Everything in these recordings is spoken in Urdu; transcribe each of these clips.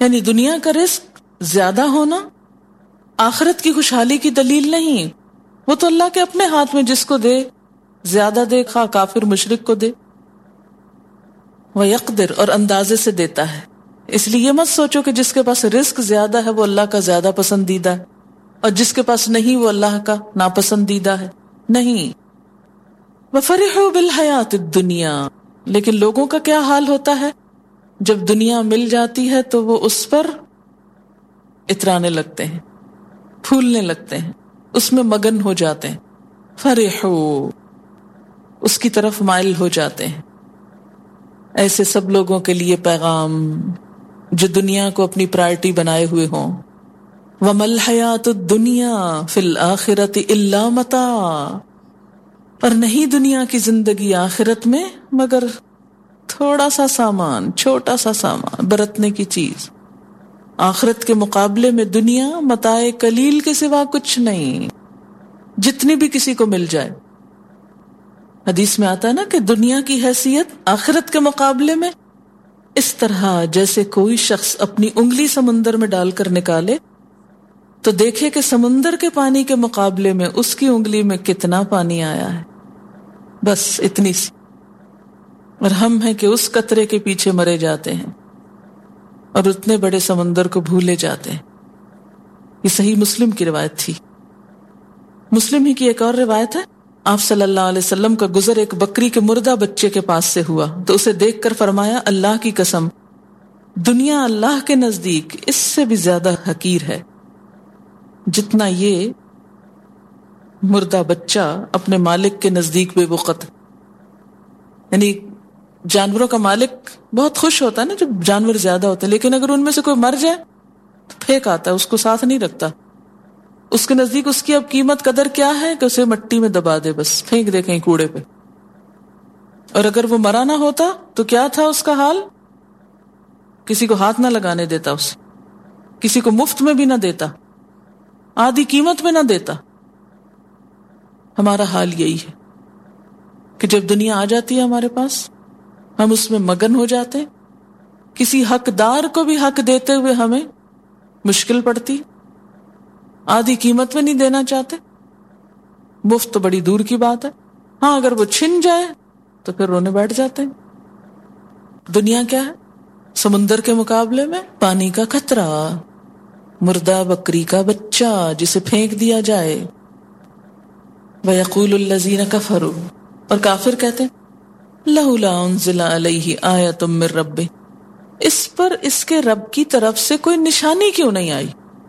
یعنی دنیا کا رزق زیادہ ہونا آخرت کی خوشحالی کی دلیل نہیں، وہ تو اللہ کے اپنے ہاتھ میں، جس کو دے زیادہ دے، خواہ کافر مشرک کو دے. وَيَقْدِرُ، اور اندازے سے دیتا ہے. اس لیے یہ مت سوچو کہ جس کے پاس رزق زیادہ ہے وہ اللہ کا زیادہ پسندیدہ ہے، اور جس کے پاس نہیں وہ اللہ کا ناپسندیدہ ہے. نہیں. وَفَرِحُوا بِالْحَيَاةِ الدُّنْيَا، لیکن لوگوں کا کیا حال ہوتا ہے جب دنیا مل جاتی ہے تو وہ اس پر اترانے لگتے ہیں، پھولنے لگتے ہیں، اس میں مگن ہو جاتے ہیں. فرحوا، اس کی طرف مائل ہو جاتے ہیں. ایسے سب لوگوں کے لیے پیغام جو دنیا کو اپنی پرائرٹی بنائے ہوئے ہوں. وَمَا الْحَيَاةُ الدُّنْيَا فِي الْآخِرَةِ إِلَّا مَتَاعٌ، اور نہیں دنیا کی زندگی آخرت میں مگر تھوڑا سا سامان، چھوٹا سا سامان، برتنے کی چیز. آخرت کے مقابلے میں دنیا متاع قلیل کے سوا کچھ نہیں، جتنی بھی کسی کو مل جائے. حدیث میں آتا ہے نا کہ دنیا کی حیثیت آخرت کے مقابلے میں اس طرح جیسے کوئی شخص اپنی انگلی سمندر میں ڈال کر نکالے تو دیکھے کہ سمندر کے پانی کے مقابلے میں اس کی انگلی میں کتنا پانی آیا ہے، بس اتنی سی. اور ہم ہیں کہ اس قطرے کے پیچھے مرے جاتے ہیں اور اتنے بڑے سمندر کو بھولے جاتے ہیں. یہ صحیح مسلم کی روایت تھی. مسلم ہی کی ایک اور روایت ہے، آپ صلی اللہ علیہ وسلم کا گزر ایک بکری کے مردہ بچے کے پاس سے ہوا تو اسے دیکھ کر فرمایا، اللہ کی قسم، دنیا اللہ کے نزدیک اس سے بھی زیادہ حقیر ہے جتنا یہ مردہ بچہ اپنے مالک کے نزدیک بے وقت. یعنی جانوروں کا مالک بہت خوش ہوتا ہے نا جب جانور زیادہ ہوتے ہیں، لیکن اگر ان میں سے کوئی مر جائے تو پھینک آتا ہے، اس کو ساتھ نہیں رکھتا. اس کے نزدیک اس کی اب قیمت قدر کیا ہے کہ اسے مٹی میں دبا دے، بس پھینک دے کہیں کوڑے پہ. اور اگر وہ مرا نہ ہوتا تو کیا تھا اس کا حال؟ کسی کو ہاتھ نہ لگانے دیتا، اسے کسی کو مفت میں بھی نہ دیتا، آدھی قیمت میں نہ دیتا. ہمارا حال یہی ہے کہ جب دنیا آ جاتی ہے ہمارے پاس ہم اس میں مگن ہو جاتے ہیں. کسی حقدار کو بھی حق دیتے ہوئے ہمیں مشکل پڑتی، آدھی قیمت میں نہیں دینا چاہتے. مفت تو بڑی دور کی بات ہے، ہاں اگر وہ چھن جائے تو پھر رونے بیٹھ جاتے ہیں. دنیا کیا ہے؟ سمندر کے مقابلے میں پانی کا قطرہ، مردہ بکری کا بچہ جسے پھینک دیا جائے. وَيَقُولُ الَّذِينَ كَفَرُوا، اور کافر کہتے ہیں، لَوْلَا أُنزِلَ عَلَيْهِ آیَةٌ مِّن رَّبِّهِ، اس پر اس کے رب کی طرف سے کوئی نشانی کیوں نہیں آئی؟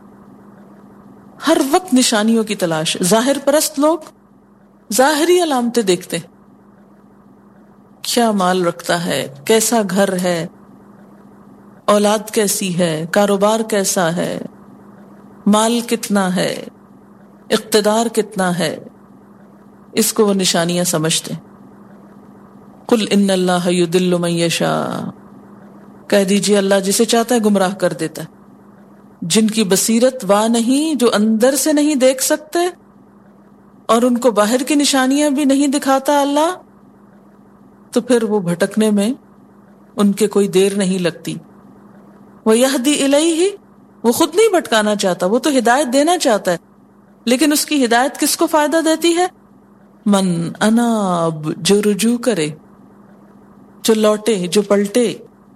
ہر وقت نشانیوں کی تلاش. ظاہر پرست لوگ ظاہری علامتیں دیکھتے ہیں، کیا مال رکھتا ہے، کیسا گھر ہے، اولاد کیسی ہے، کاروبار کیسا ہے، مال کتنا ہے، اقتدار کتنا ہے، اس کو وہ نشانیاں سمجھتے ہیں. قل ان اللہ یضل من یشاء، کہہ دیجئے اللہ جسے چاہتا ہے گمراہ کر دیتا ہے. جن کی بصیرت واہ نہیں، جو اندر سے نہیں دیکھ سکتے اور ان کو باہر کی نشانیاں بھی نہیں دکھاتا اللہ، تو پھر وہ بھٹکنے میں ان کے کوئی دیر نہیں لگتی. وَيَهْدِي إِلَيْهِ، وہ خود نہیں بھٹکانا چاہتا، وہ تو ہدایت دینا چاہتا ہے، لیکن اس کی ہدایت کس کو فائدہ دیتی ہے؟ من اناب، جو رجوع کرے، جو لوٹے، جو پلٹے.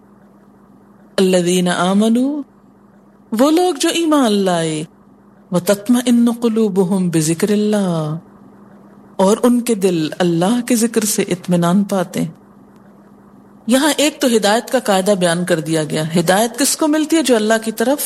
الذین آمنوا، وہ لوگ جو ایمان لائے، وتطمئن قلوبہم بذکر اللہ، اور ان کے دل اللہ کے ذکر سے اطمینان پاتے ہیں. یہاں ایک تو ہدایت کا قاعدہ بیان کر دیا گیا. ہدایت کس کو ملتی ہے؟ جو اللہ کی طرف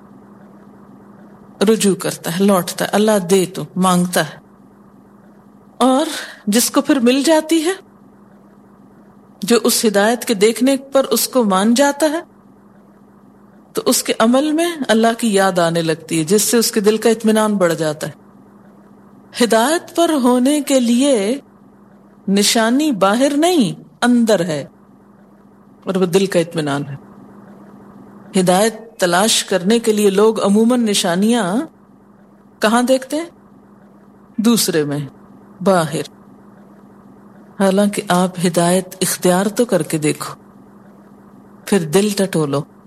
رجوع کرتا ہے، لوٹتا ہے، اللہ دے تو مانگتا ہے. اور جس کو پھر مل جاتی ہے، جو اس ہدایت کے دیکھنے پر اس کو مان جاتا ہے، تو اس کے عمل میں اللہ کی یاد آنے لگتی ہے، جس سے اس کے دل کا اطمینان بڑھ جاتا ہے. ہدایت پر ہونے کے لیے نشانی باہر نہیں، اندر ہے، اور وہ دل کا اطمینان ہے. ہدایت تلاش کرنے کے لیے لوگ عموماً نشانیاں کہاں دیکھتے ہیں؟ دوسرے میں، باہر. حالانکہ آپ ہدایت اختیار تو کر کے دیکھو، پھر دل ٹٹولو.